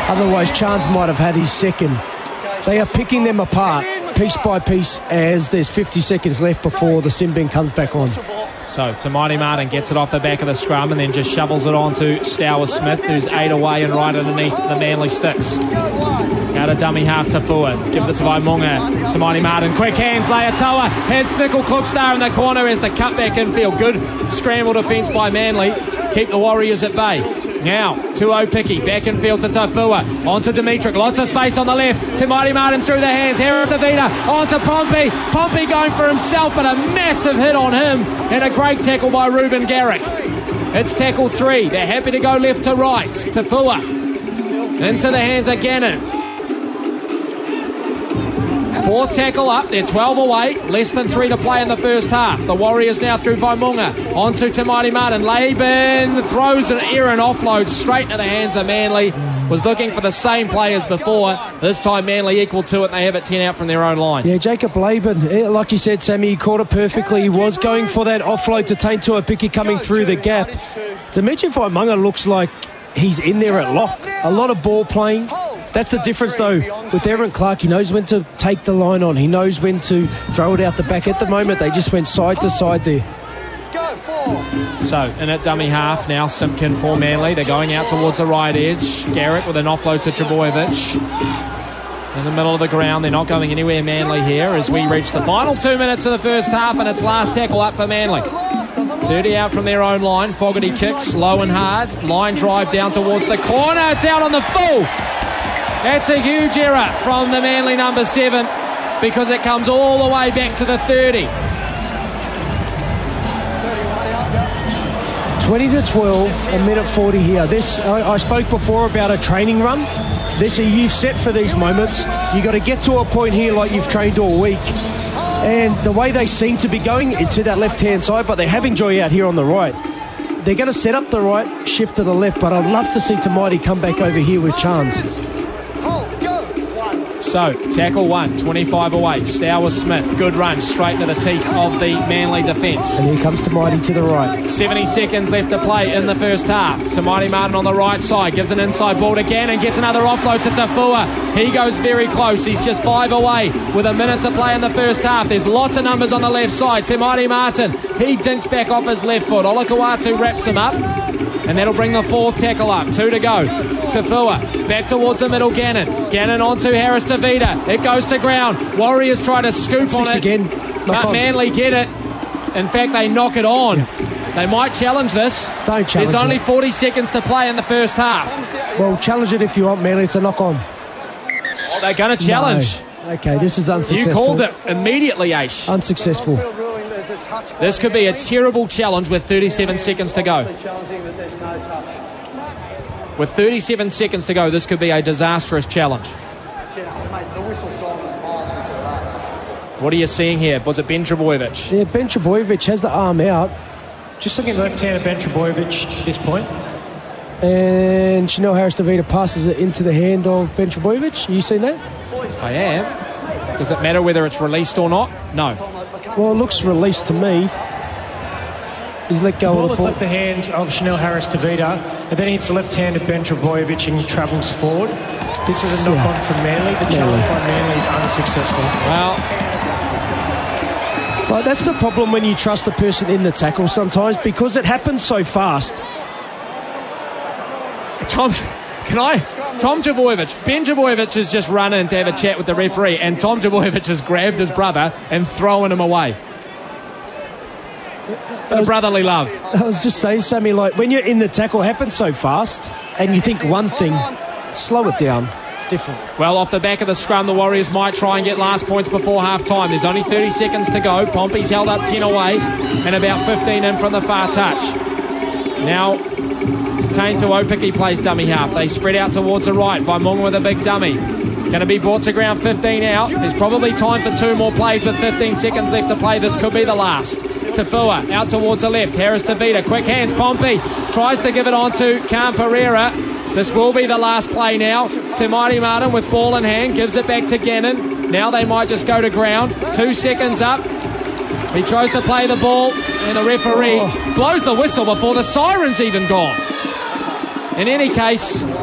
Otherwise, Chance might have had his second. They are picking them apart piece by piece as there's 50 seconds left before the sin bin comes back on. So, Tamati Martin gets it off the back of the scrum and then just shovels it on to Stour Smith, who's 8 away and right underneath the Manly sticks. Out of dummy half, Tafua gives it to Vaimunga. Tamati Martin, quick hands, Leatoa. Has Nickel Cookstar in the corner as the cut back infield. Good scramble defence by Manly. Keep the Warriors at bay. Now, to Opiki, back in field to Tafua, on to Dimitric, lots of space on the left, Tamati Martin through the hands, Herita-Vita, on to Pompey, Pompey going for himself, but a massive hit on him, and a great tackle by Ruben Garrick. It's tackle 3, they're happy to go left to right, Tafua, into the hands of Gannon. 4th tackle up, they're 12 away, less than 3 to play in the first half. The Warriors now through Vaimunga, on to Tamati Martin. Laban throws an errant offload straight into the hands of Manly. Was looking for the same play as before. This time Manly equal to it, and they have it 10 out from their own line. Yeah, Jacob Laban, like you said, Sammy, he caught it perfectly. He was going for that offload to Taine Tuapiki coming through the gap. Dimitri Vaimunga looks like he's in there at lock. A lot of ball playing. That's the difference, though, with Evan Clark. He knows when to take the line on. He knows when to throw it out the back. At the moment, they just went side to side there. So, in at dummy half now, Simpkin for Manly. They're going out towards the right edge. Garrick with an offload to Trebojevic. In the middle of the ground, they're not going anywhere, Manly, here, as we reach the final 2 minutes of the first half, and it's last tackle up for Manly. 30 out from their own line. Fogarty kicks low and hard. Line drive down towards the corner. It's out on the full. That's a huge error from the Manly number 7 because it comes all the way back to the 30. 20 to 12, a minute 40 here. This I spoke before about a training run. You've set for these moments. You've got to get to a point here like you've trained all week. And the way they seem to be going is to that left-hand side, but they're having joy out here on the right. They're going to set up the right, shift to the left, but I'd love to see Tamati come back over here with Chance. So, tackle 1, 25 away. Stour Smith, good run, straight into the teeth of the Manly defence. And here comes Tamati to the right. 70 seconds left to play in the first half. Tamati Martin on the right side, gives an inside ball to Gannon, gets another offload to Tafua. He goes very close, he's just 5 away with a minute to play in the first half. There's lots of numbers on the left side. Tamati Martin, he dinks back off his left foot. Olakau'atu wraps him up. And that'll bring the 4th tackle up. 2 to go. Tafua back towards the middle. Gannon on to Harris-Tavita. It goes to ground. Warriors try to scoop on it. Again. But Manly get it. In fact, they knock it on. Yeah. They might challenge this. Don't challenge There's only it. 40 seconds to play in the first half. Well, challenge it if you want, Manly. It's a knock on. Oh, they're going to challenge. No. Okay, this is unsuccessful. You called it immediately, Aish. Unsuccessful. This could be a terrible challenge with 37 seconds to go. With 37 seconds to go, this could be a disastrous challenge. What are you seeing here? Was it Ben Trebojevic? Yeah, Ben Trebojevic has the arm out. Just looking left-handed Ben Trebojevic at this point. And Chanel Harris-Tavita passes it into the hand of Ben Trebojevic. You seen that? I am. Does it matter whether it's released or not? No. Well, it looks released to me. He's let go of the ball. The ball has left the hands of Chanel Harris-Tavita, and then it's left-handed Ben Trebojevic and travels forward. This is a knock-on from Manly. The challenge by Manly is unsuccessful. Well, that's the problem when you trust the person in the tackle sometimes, because it happens so fast. Tom Trebojevic, Ben Trebojevic has just run in to have a chat with the referee, and Tom Trebojevic has grabbed his brother and thrown him away. Brotherly love. I was just saying, Sammy, like when you're in the tackle, it happens so fast, and you think one thing, slow it down. It's different. Well, off the back of the scrum, the Warriors might try and get last points before half-time. There's only 30 seconds to go. Pompey's held up 10 away and about 15 in from the far touch. Now, Taine Tuapiki plays dummy half. They spread out towards the right. Vaimunga with a big dummy. Going to be brought to ground, 15 out. There's probably time for 2 more plays with 15 seconds left to play. This could be the last. Tafua out towards the left. Harris-Tavita, quick hands. Pompey tries to give it on to Cam Pereira. This will be the last play now. Tamati Martin with ball in hand gives it back to Gannon. Now they might just go to ground. 2 seconds up. He tries to play the ball, and the referee blows the whistle before the siren's even gone. In any case,